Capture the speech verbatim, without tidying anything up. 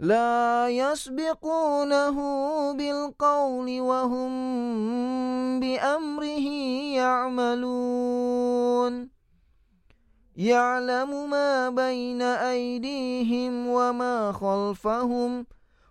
لا يسبقونه بالقول وهم بأمره يعملون يعلم ما بين أيديهم وما خلفهم